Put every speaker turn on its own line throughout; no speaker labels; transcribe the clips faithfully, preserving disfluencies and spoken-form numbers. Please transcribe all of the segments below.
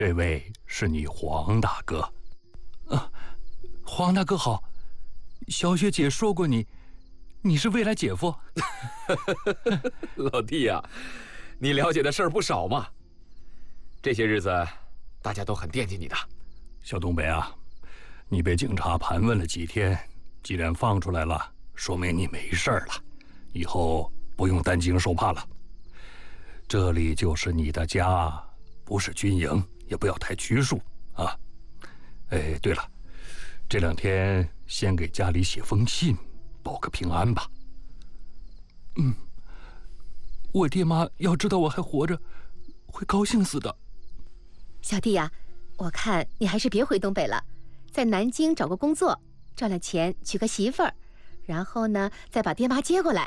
这位是你黄大哥。啊，黄大哥好，小雪姐说过你，你是未来姐夫。
老弟呀、啊，你了解的事儿不少嘛。这些日子，大家都很惦记你的。
小东北啊，你被警察盘问了几天，既然放出来了，说明你没事了，以后不用担惊受怕了。这里就是你的家，不是军营，也不要太拘束啊。哎，对了，这两天先给家里写封信，报个平安吧。嗯，我爹妈要知道我还活着，会高兴死的。
小弟呀、啊，我看你还是别回东北了，在南京找个工作，赚了钱娶个媳妇儿，然后呢，再把爹妈接过来。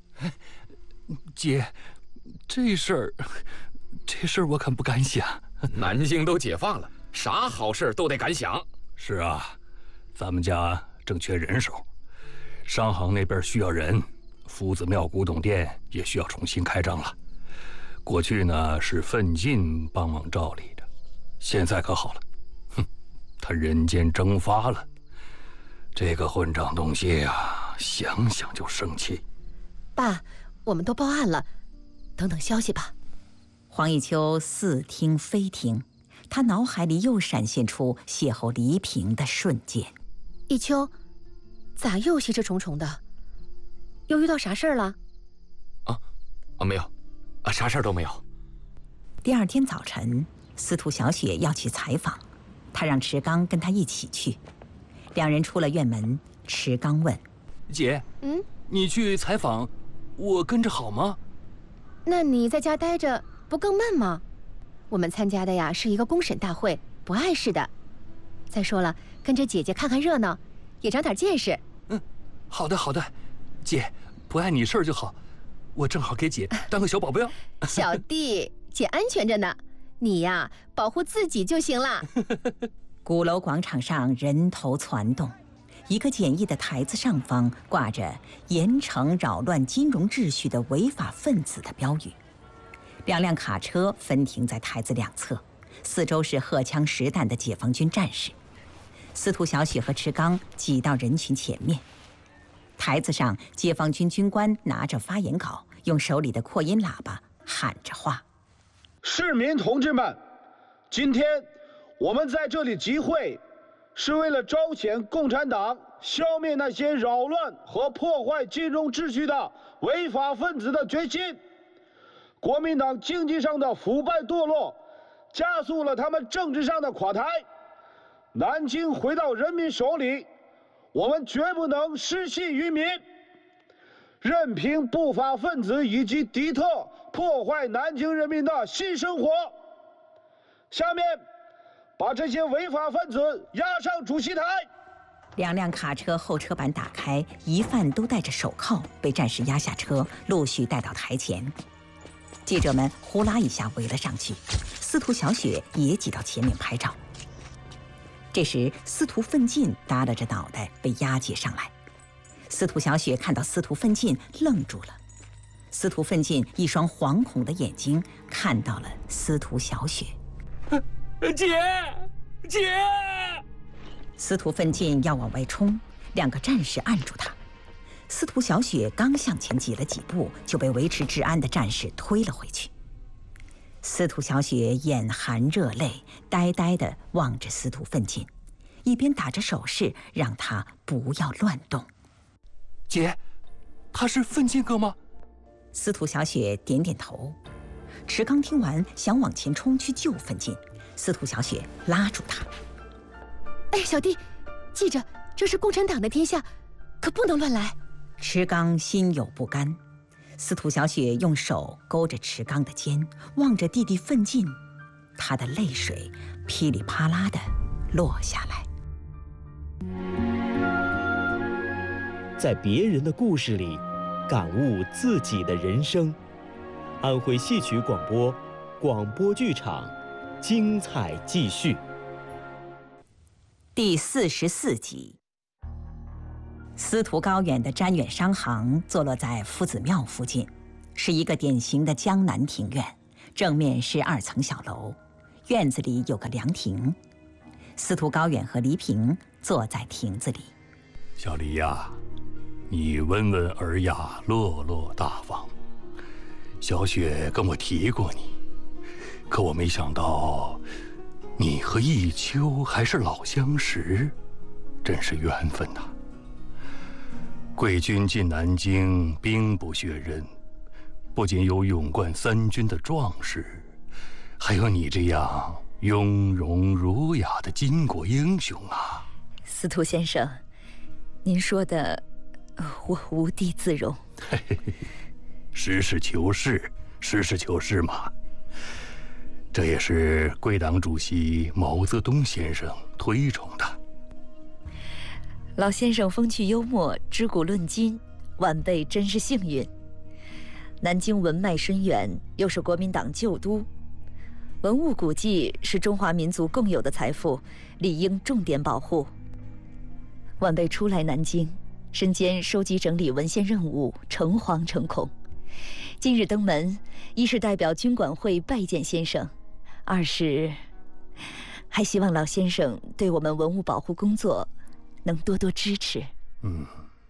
姐，这事儿，这事儿我可不敢想。
南京都解放了，啥好事都得敢想。
是啊，咱们家正缺人手，商行那边需要人，夫子庙古董店也需要重新开张了。过去呢是奋进帮忙照理着，现在可好了，哼，他人间蒸发了。这个混账东西呀，想想就生气。
爸，我们都报案了，等等消息吧。
黄一秋似听非听，他脑海里又闪现出邂逅黎平的瞬间。
一秋，咋又心事重重的？又遇到啥事儿了？
啊啊，没有，啊，啥事儿都没有。
第二天早晨，司徒小雪要去采访，他让池刚跟他一起去。两人出了院门，池刚问：“
姐，
嗯，
你去采访，我跟着好吗？”
那你在家待着不更闷吗？我们参加的呀是一个公审大会，不碍事的。再说了，跟着姐姐看看热闹，也长点见识。
嗯，好的好的，姐，不碍你事儿就好。我正好给姐当个小保镖。
小弟，姐安全着呢，你呀保护自己就行了。
鼓楼广场上人头攒动，一个简易的台子上方挂着“严惩扰乱金融秩序的违法分子”的标语。两辆卡车分停在台子两侧，四周是荷枪实弹的解放军战士。司徒小雪和池刚挤到人群前面。台子上，解放军军官拿着发言稿，用手里的扩音喇叭喊着话：“
市民同志们，今天我们在这里集会，是为了彰显共产党消灭那些扰乱和破坏金融秩序的违法分子的决心。国民党经济上的腐败堕落，加速了他们政治上的垮台。南京回到人民手里，我们绝不能失信于民，任凭不法分子以及敌特破坏南京人民的新生活。下面，把这些违法分子押上主席台。”
两辆卡车后车板打开，疑犯都戴着手铐，被战士押下车，陆续带到台前。记者们呼啦一下围了上去，司徒小雪也挤到前面拍照。这时，司徒奋进耷拉着脑袋被押解上来。司徒小雪看到司徒奋进，愣住了。司徒奋进一双惶恐的眼睛看到了司徒小雪。
姐，姐！
司徒奋进要往外冲，两个战士按住他。司徒小雪刚向前挤了几步，就被维持治安的战士推了回去。司徒小雪眼含热泪，呆呆地望着司徒奋进，一边打着手势让他不要乱动。
姐，他是奋进哥吗？
司徒小雪点点头。池刚听完，想往前冲去救奋进，司徒小雪拉住他。
哎，小弟，记着，这是共产党的天下，可不能乱来。
池刚心有不甘，司徒小雪用手勾着池刚的肩，望着弟弟奋进，他的泪水噼里啪啦地落下来。
在别人的故事里，感悟自己的人生。安徽戏曲广播，广播剧场，精彩继续。
第四十四集。司徒高远的瞻远商行坐落在夫子庙附近，是一个典型的江南庭院，正面是二层小楼， 院子里有个凉亭，司徒高远和黎平坐在亭子里。
小黎呀，你温文尔雅，落落大方。小雪跟我提过你，可我没想到你和弈秋还是老相识，真是缘分呐。贵军进南京，兵不血刃，不仅有勇冠三军的壮士，还有你这样雍容儒雅的巾帼英雄啊！
司徒先生，您说的，我无地自容。
嘿嘿嘿，实事求是，实事求是嘛。这也是贵党主席毛泽东先生推崇的。
老先生风趣幽默，知古论今，晚辈真是幸运。南京文脉深远，又是国民党旧都，文物古迹是中华民族共有的财富，理应重点保护。晚辈初来南京，身兼收集整理文献任务，诚惶诚恐。今日登门，一是代表军管会拜见先生，二是还希望老先生对我们文物保护工作能多多支持。
嗯，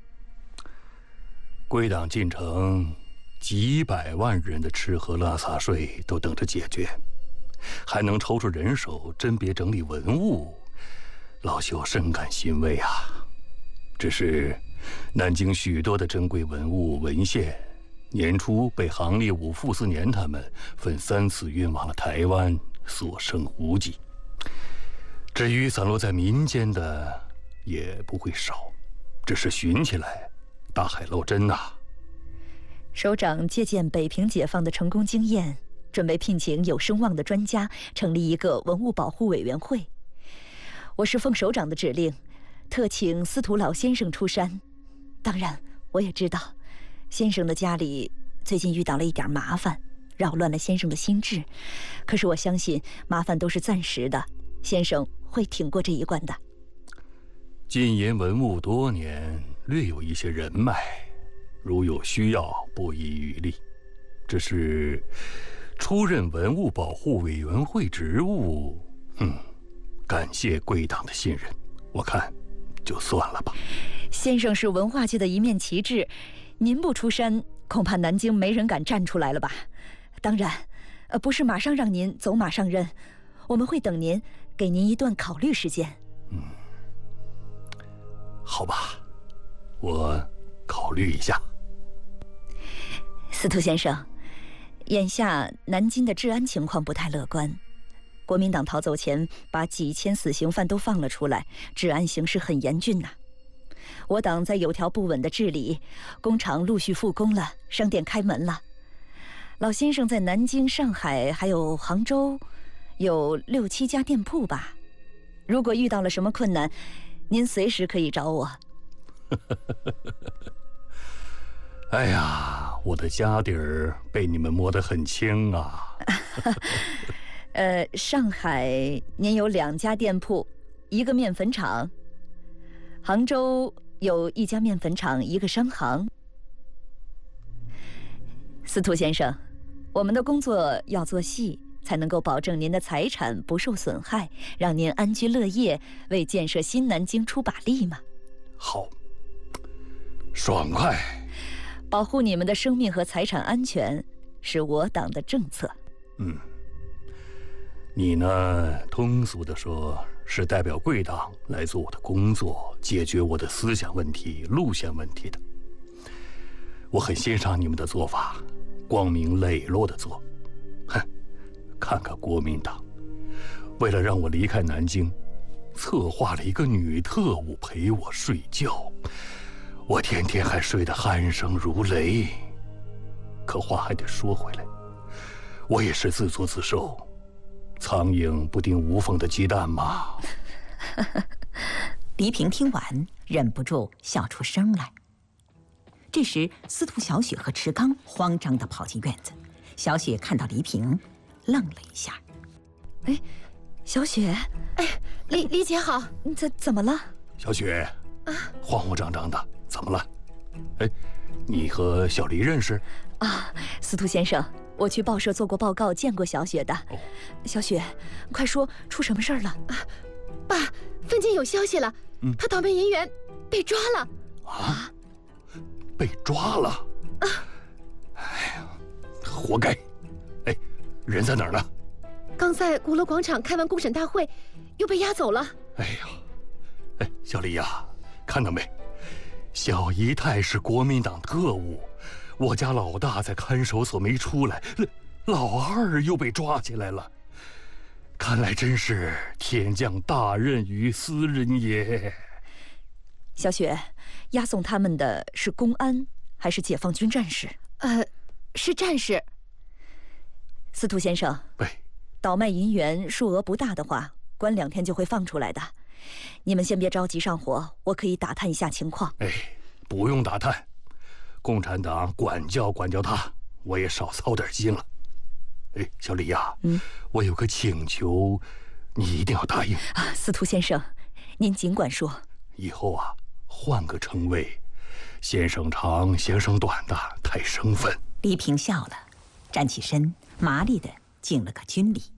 贵党进城，几百万人的吃喝拉撒睡都等着解决，还能抽出人手甄别整理文物，老朽深感欣慰啊。只是南京许多的珍贵文物文献，年初被行列武傅斯年他们分三次运往了台湾，所剩无几。至于散落在民间的，也不会少，只是寻起来大海捞针呐、啊。
首长借鉴北平解放的成功经验，准备聘请有声望的专家，成立一个文物保护委员会。我是奉首长的指令，特请司徒老先生出山。当然，我也知道，先生的家里最近遇到了一点麻烦，扰乱了先生的心智。可是我相信，麻烦都是暂时的，先生会挺过这一关的。
禁研文物多年，略有一些人脉，如有需要，不遗余力。只是出任文物保护委员会职务，嗯，感谢贵党的信任，我看就算了吧。
先生是文化界的一面旗帜，您不出山，恐怕南京没人敢站出来了吧？当然，呃，不是马上让您走马上任，我们会等您，给您一段考虑时间。
嗯，好吧，我考虑一下。
司徒先生，眼下南京的治安情况不太乐观，国民党逃走前把几千死刑犯都放了出来，治安形势很严峻呐、啊。我党在有条不紊的治理，工厂陆续复工了，商店开门了。老先生在南京、上海还有杭州，有六七家店铺吧。如果遇到了什么困难，您随时可以找我。
哎呀，我的家底儿被你们摸得很清啊。
呃，上海您有两家店铺，一个面粉厂；杭州有一家面粉厂，一个商行。司徒先生，我们的工作要做细，才能够保证您的财产不受损害，让您安居乐业，为建设新南京出把力嘛。
好，爽快。
保护你们的生命和财产安全，是我党的政策。
嗯，你呢，通俗的说，是代表贵党来做我的工作，解决我的思想问题、路线问题的。我很欣赏你们的做法，光明磊落的做。哼，看看国民党，为了让我离开南京，策划了一个女特务陪我睡觉。我天天还睡得鼾声如雷，可话还得说回来，我也是自作自受。苍蝇不叮无缝的鸡蛋嘛。
黎平听完，忍不住笑出声来。这时，司徒小雪和池刚慌张地跑进院子。小雪看到黎平，愣了一下。
哎，小雪，
哎，黎黎姐好，
怎怎么了？
小雪，啊，慌慌张张的。怎么了？哎，你和小黎认识？
啊，司徒先生， 我去报社做过报告，见过小雪的。
哦、
小雪，快说，出什么事儿了？啊，
爸，凤姐有消息了，嗯、她倒霉银元被抓了。
啊？被抓了？啊！哎呀，活该！哎，人在哪儿呢？
刚在鼓楼广场开完公审大会，又被押走了。
哎呀，哎，小李呀，看到没？小姨太是国民党特务，我家老大在看守所没出来，老二又被抓起来了。看来真是天降大任于斯人也。
小雪，押送他们的是公安还是解放军战士？
呃，是战士。
司徒先生，
喂，
倒卖银元数额不大的话，关两天就会放出来的。你们先别着急上火，我可以打探一下情况。
哎，不用打探，共产党管教管教他，我也少操点心了。哎，小李呀，嗯，我有个请求，你一定要答应
啊。司徒先生，您尽管说。
以后啊，换个称谓，先生长，先生短的太生分。
黎平笑了，站起身，麻利的敬了个军礼。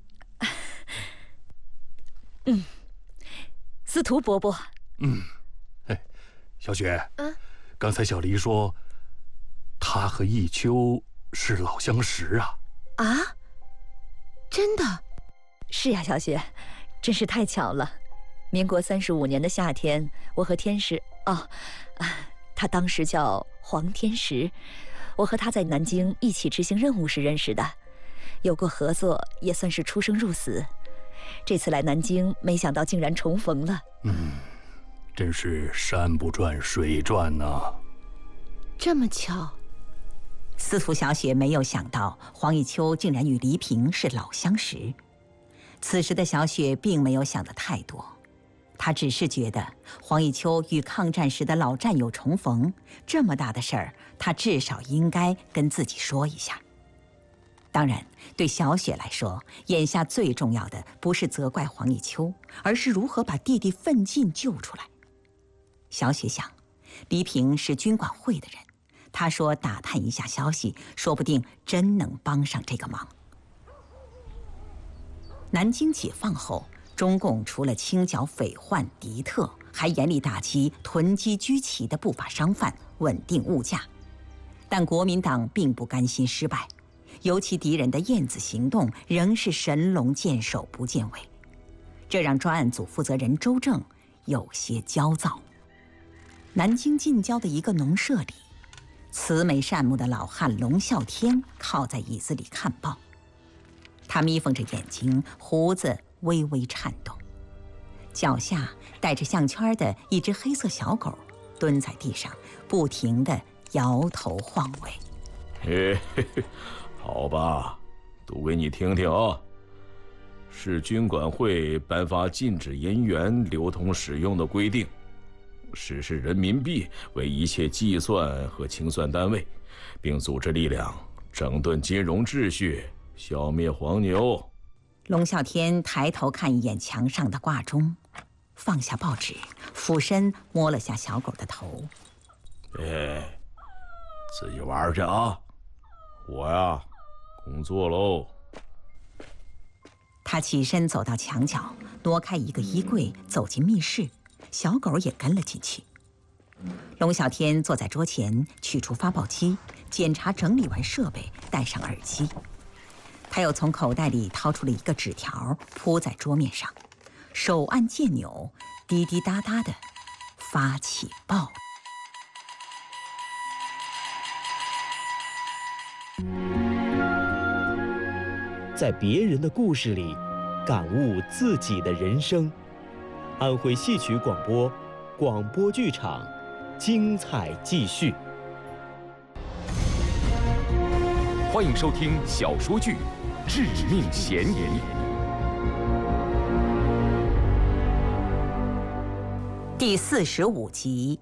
嗯。司徒伯伯，
嗯，哎，小雪，嗯，刚才小黎说，他和弈秋是老相识啊。
啊，真的？
是呀，小雪，真是太巧了。民国三十五年的夏天，我和天石，哦，他当时叫黄天石，我和他在南京一起执行任务时认识的，有过合作，也算是出生入死。这次来南京，没想到竟然重逢了。
嗯，真是山不转水转呐、啊。
这么巧。
司徒小雪没有想到黄弈秋竟然与黎平是老相识。此时的小雪并没有想得太多，她只是觉得黄弈秋与抗战时的老战友重逢，这么大的事儿，她至少应该跟自己说一下。当然，对小雪来说，眼下最重要的不是责怪黄弈秋，而是如何把弟弟奋进救出来。小雪想，黎平是军管会的人，他说打探一下消息，说不定真能帮上这个忙。南京解放后，中共除了清剿匪患敌特，还严厉打击囤积居奇的不法商贩，稳定物价。但国民党并不甘心失败，尤其敌人的燕子行动仍是神龙见首不见尾，这让专案组负责人周正有些焦躁。南京近郊的一个农舍里，慈眉善目的老汉龙啸天靠在椅子里看报，他眯缝着眼睛，胡子微微颤动，脚下带着项圈的一只黑色小狗蹲在地上，不停地摇头晃尾。
嘿嘿嘿，好吧，读给你听听啊。市军管会颁发禁止银元流通使用的规定，实施人民币为一切计算和清算单位，并组织力量整顿金融秩序，消灭黄牛。
龙啸天抬头看一眼墙上的挂钟，放下报纸，俯身摸了下小狗的头。
哎，自己玩去啊，我呀，工作喽。
他起身走到墙角，挪开一个衣柜，走进密室，小狗也跟了进去。龙啸天坐在桌前，取出发报机，检查整理完设备，戴上耳机。他又从口袋里掏出了一个纸条，铺在桌面上，手按键钮，滴滴答答的发起报。
在别人的故事里，感悟自己的人生。安徽戏曲广播，广播剧场，精彩继续。
欢迎收听小说剧《致命嫌疑》
第四十五集。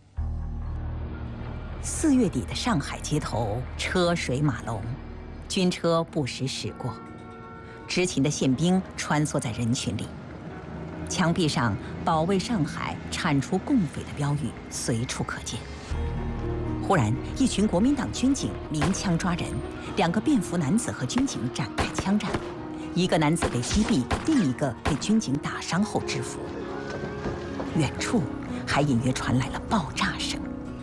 四月底的上海街头车水马龙，军车不时驶过，执勤的宪兵穿梭在人群里，墙壁上保卫上海、铲除共匪的标语随处可见。 忽然，一群国民党军警鸣枪抓人，两个便服男子和军警展开枪战，一个男子被击毙，另一个被军警打伤后制服。远处还隐约传来了爆炸声。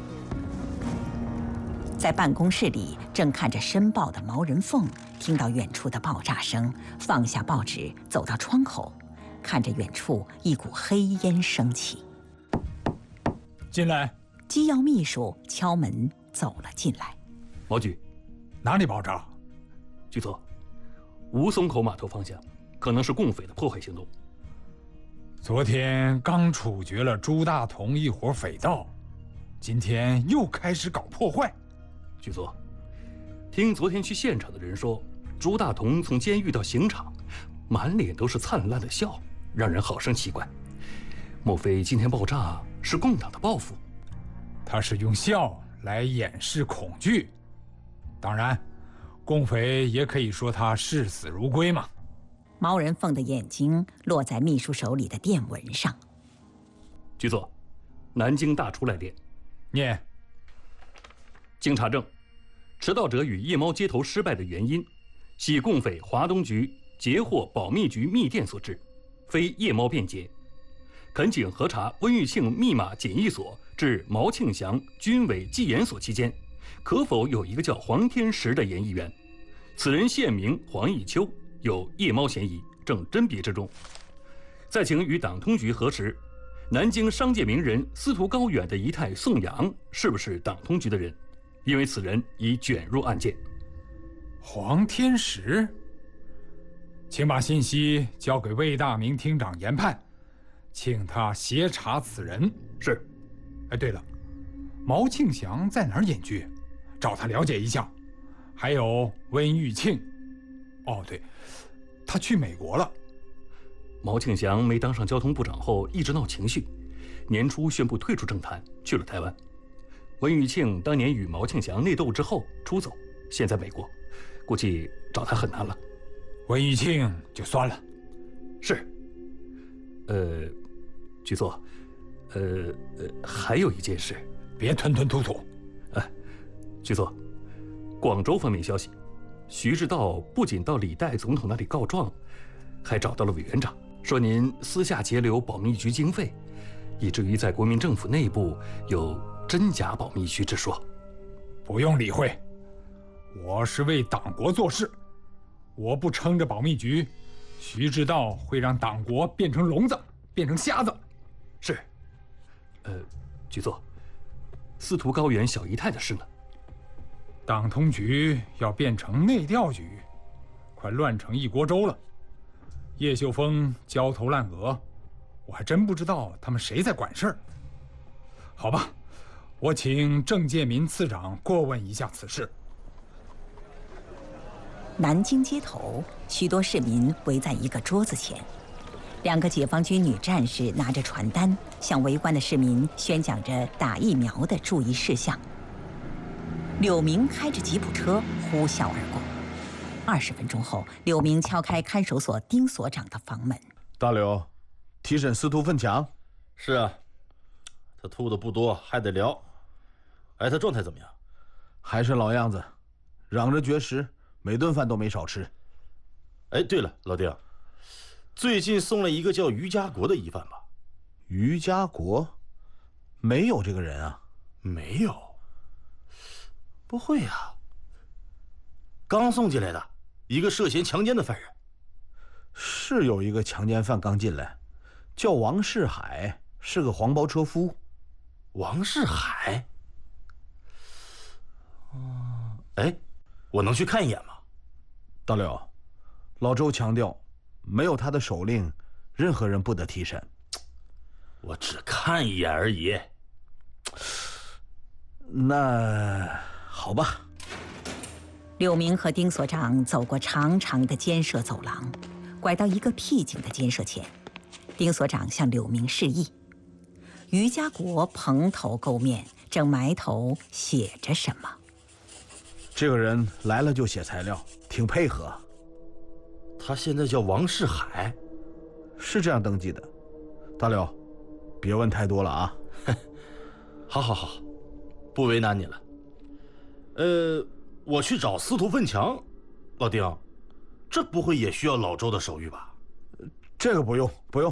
在办公室里正看着申报的毛人凤，听到远处的爆炸声，放下报纸，走到窗口，看着远处一股黑烟升起。
进来。
机要秘书敲门走了进来。
毛局，
哪里爆炸？
局座，吴淞口码头方向，可能是共匪的破坏行动。
昨天刚处决了朱大同一伙匪盗，今天又开始搞破坏。
局座，听昨天去现场的人说，朱大同从监狱到刑场，满脸都是灿烂的笑，让人好生奇怪。莫非今天爆炸是共党的报复？
他是用笑来掩饰恐惧，当然，共匪也可以说他视死如归嘛。
毛人凤的眼睛落在秘书手里的电文上。
局座，南京大出来电，
念。
经查证，持刀者与夜猫接头失败的原因，系共匪华东局截获保密局密电所致，非夜猫便捷。恳请核查温玉庆密码检疫所至毛庆祥军委技研所期间，可否有一个叫黄天石的研议员？此人现名黄义秋，有夜猫嫌疑，正甄别之中。再请与党通局核实，南京商界名人司徒高远的姨太宋阳是不是党通局的人？因为此人已卷入案件。
黄天石，请把信息交给魏大明厅长研判，请他协查此人。
是。
哎，对了，毛庆祥在哪儿隐居？找他了解一下。还有温玉庆，哦对，他去美国了。
毛庆祥没当上交通部长后一直闹情绪，年初宣布退出政坛，去了台湾。温玉庆当年与毛庆祥内斗之后出走，现在美国，估计找他很难了。
温玉庆就算了。
是。呃，局座，呃呃，还有一件事，
别吞吞吐吐。
呃，局座，广州方面消息，徐志道不仅到李代总统那里告状，还找到了委员长，说您私下截留保密局经费，以至于在国民政府内部有真假保密局之说。
不用理会，我是为党国做事，我不撑着保密局，徐志道会让党国变成聋子，变成瞎子。
是。呃，局座，司徒高远小姨太的事呢？
党通局要变成内调局，快乱成一锅粥了。叶秀峰焦头烂额，我还真不知道他们谁在管事儿。好吧，我请郑介民次长过问一下此事。
南京街头，许多市民围在一个桌子前，两个解放军女战士拿着传单，向围观的市民宣讲着打疫苗的注意事项。柳明开着吉普车呼啸而过。二十分钟后，柳明敲开看守所丁所长的房门。
大柳，提审司徒奋强。
是啊，他吐的不多，还得聊。哎，他状态怎么样？
还是老样子，嚷着绝食，每顿饭都没少吃。
哎，对了，老丁，最近送了一个叫于家国的疑犯吧？
于家国？没有这个人啊。
没有？不会呀，刚送进来的一个涉嫌强奸的犯人。
是有一个强奸犯刚进来，叫王世海，是个黄包车夫。
王世海？嗯，哎，我能去看一眼吗？
大柳，老周强调，没有他的手令，任何人不得提审。
我只看一眼而已。
那好吧。
柳明和丁所长走过长长的监舍走廊，拐到一个僻静的监舍前。丁所长向柳明示意。于家国蓬头垢面，正埋头写着什么。
这个人来了就写材料，挺配合。
他现在叫王世海，
是这样登记的。大柳，别问太多了啊。
好好好，不为难你了。 呃，我去找司徒奋强。老丁，这不会也需要老周的手谕吧？
这个不用，不用。